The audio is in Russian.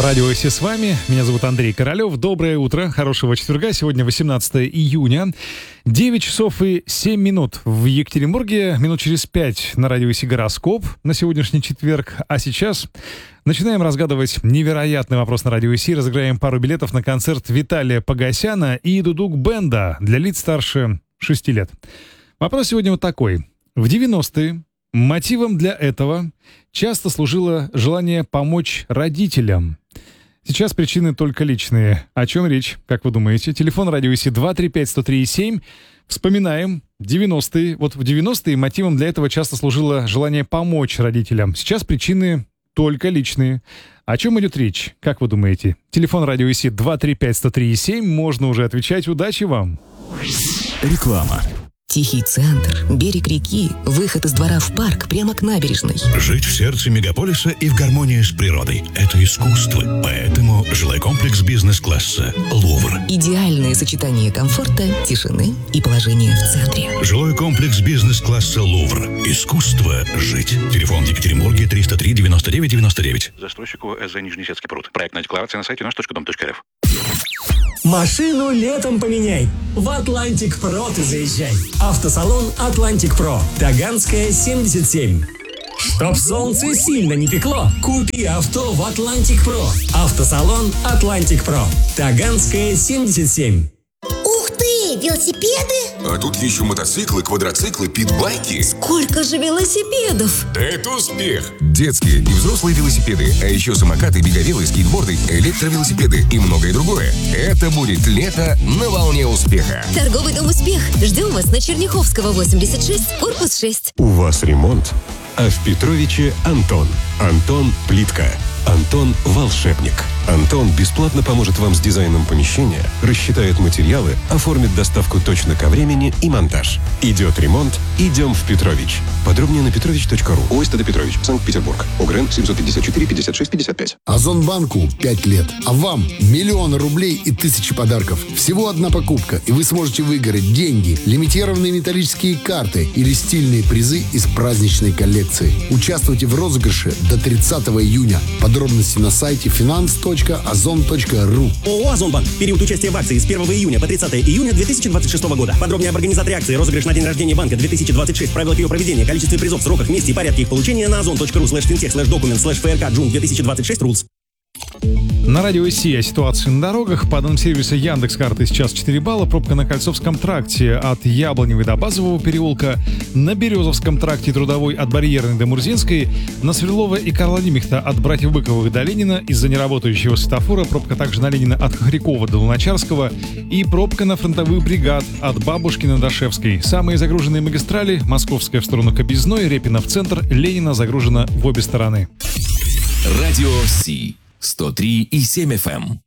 Радио «Си» с вами. Меня зовут Андрей Королёв. Доброе утро, хорошего четверга. Сегодня 18 июня. 9 часов и 7 минут в Екатеринбурге. Минут через 5 на радио «Си» гороскоп на сегодняшний четверг. А сейчас начинаем разгадывать невероятный вопрос на радио «Си». Разыграем пару билетов на концерт Виталия Погосяна и Дудук Бенда для лиц старше 6 лет. Вопрос сегодня вот такой. В 90-е мотивом для этого часто служило желание помочь родителям. Сейчас причины только личные. О чем речь, как вы думаете? Телефон радио ИСИ 235-103-7. Вспоминаем 90-е. Вот в 90-е мотивом для этого часто служило желание помочь родителям. Сейчас причины только личные. О чем идет речь, как вы думаете? Телефон радио ИСИ 235-103-7. Можно уже отвечать. Удачи вам! Реклама. Тихий центр, берег реки, выход из двора в парк прямо к набережной. Жить в сердце мегаполиса и в гармонии с природой – это искусство. Поэтому жилой комплекс бизнес-класса «Лувр». Идеальное сочетание комфорта, тишины и положения в центре. Жилой комплекс бизнес-класса «Лувр». Искусство жить. Телефон в Екатеринбурге 303-99-99. Застройщику СЗ Нижнесецкий пруд. Проектная декларация на сайте nаш.дом.рф. Машину летом поменяй. В Атлантик Про ты заезжай. Автосалон Атлантик Про. Таганская, 77. Чтоб солнце сильно не пекло, купи авто в Атлантик Про. Автосалон Атлантик Про. Таганская, 77. Ух ты, велосипеды? А тут еще мотоциклы, квадроциклы, питбайки. Сколько же велосипедов? Да это успех! Детские и взрослые велосипеды, а еще самокаты, беговелы, скейтборды, электровелосипеды и многое другое. Это будет лето на волне успеха. Торговый дом «Успех». Ждем вас на Черняховского, 86, корпус 6. У вас ремонт, а в Петровиче Антон. Антон Плитка. Антон Волшебник. Антон бесплатно поможет вам с дизайном помещения, рассчитает материалы, оформит доставку точно ко времени и монтаж. Идет ремонт, идем в Петрович. Подробнее на petrovich.ru. ОСТД Петрович, Санкт-Петербург. ОГРН 754 56 55. Озонбанку 5 лет, а вам миллионы рублей и тысячи подарков. Всего одна покупка, и вы сможете выиграть деньги, лимитированные металлические карты или стильные призы из праздничной коллекции. Участвуйте в розыгрыше до 30 июня. Подробности на сайте finance.ozon.ru. ООО «Озонбанк». Период участия в акции с 1 июня по 30 июня 2026 года. Подробнее об организаторе акции, розыгрыш на день рождения банка 2026, правила ее проведения, количестве призов, сроках, месте и порядке их получения на ozon.ru/fintech/document/frk/June 2026 rules. На радио ИСИ о ситуации на дорогах. По данным сервиса Яндекс.Карты сейчас 4 балла. Пробка на Кольцовском тракте от Яблоневой до Базового переулка. На Березовском тракте Трудовой от Барьерной до Мурзинской. На Свердлова и Карла Либкнехта от Братьев Быковых до Ленина. Из-за неработающего светофора пробка также на Ленина от Хохрякова до Луначарского. И пробка на фронтовых бригад от Бабушкина до Шевской. Самые загруженные магистрали: Московская в сторону Кобизной, Репина в центр, Ленина загружена в обе стороны. Радио Си 103,7 FM.